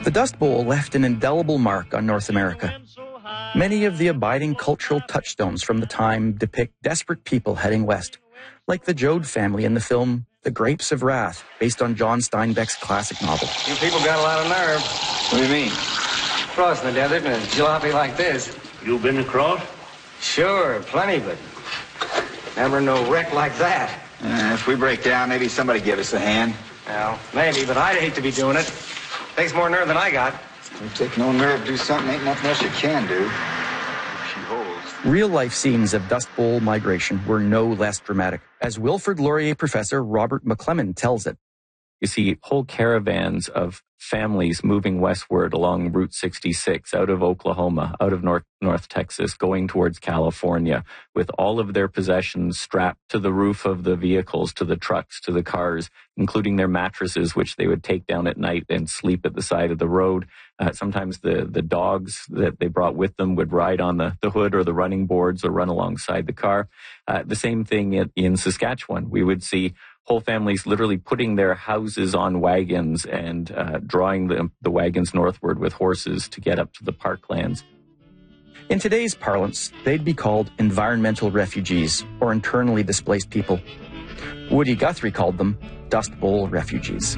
The Dust Bowl left an indelible mark on North America. Many of the abiding cultural touchstones from the time depict desperate people heading west, like the Joad family in the film The Grapes of Wrath, based on John Steinbeck's classic novel. You people got a lot of nerve. What do you mean? Crossing the desert in a jalopy like this. You been across? Sure, plenty, but never no wreck like that. If we break down, maybe somebody give us a hand. Well, maybe, but I'd hate to be doing it. Takes more nerve than I got. You take no nerve to do something, ain't nothing else you can do. She holds. Real-life scenes of Dust Bowl migration were no less dramatic, as Wilfrid Laurier professor Robert McClellan tells it. You see whole caravans of families moving westward along Route 66 out of Oklahoma, out of North Texas, going towards California with all of their possessions strapped to the roof of the vehicles, to the trucks, to the cars, including their mattresses, which they would take down at night and sleep at the side of the road. Sometimes the dogs that they brought with them would ride on the hood or the running boards or run alongside the car. The same thing in Saskatchewan. We would see whole families literally putting their houses on wagons and drawing the wagons northward with horses to get up to the parklands. In today's parlance, they'd be called environmental refugees or internally displaced people. Woody Guthrie called them Dust Bowl refugees.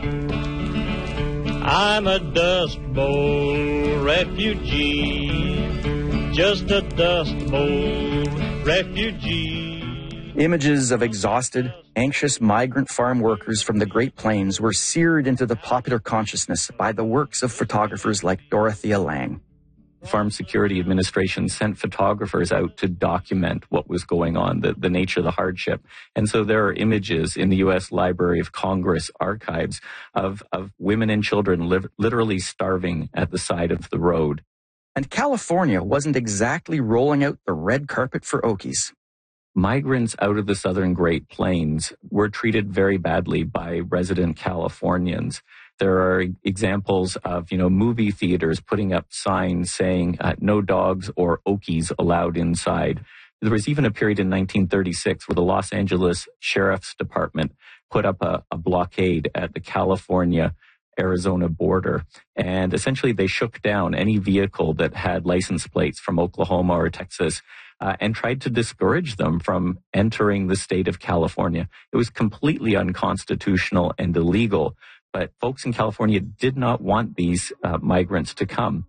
I'm a Dust Bowl refugee, just a Dust Bowl refugee. Images of exhausted, anxious migrant farm workers from the Great Plains were seared into the popular consciousness by the works of photographers like Dorothea Lange. The Farm Security Administration sent photographers out to document what was going on, the nature of the hardship. And so there are images in the U.S. Library of Congress archives of women and children literally starving at the side of the road. And California wasn't exactly rolling out the red carpet for Okies. Migrants out of the southern Great Plains were treated very badly by resident Californians. There are examples of, movie theaters putting up signs saying no dogs or Okies allowed inside. There was even a period in 1936 where the Los Angeles Sheriff's Department put up a blockade at the California-Arizona border. And essentially they shook down any vehicle that had license plates from Oklahoma or Texas and tried to discourage them from entering the state of California. It was completely unconstitutional and illegal, but folks in California did not want these migrants to come.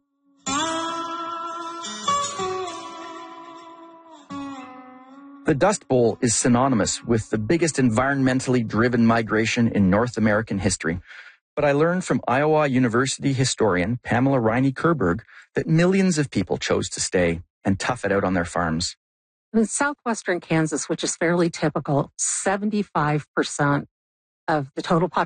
The Dust Bowl is synonymous with the biggest environmentally driven migration in North American history. But I learned from Iowa University historian Pamela Riney-Kerberg that millions of people chose to stay and tough it out on their farms. In southwestern Kansas, which is fairly typical, 75% of the total population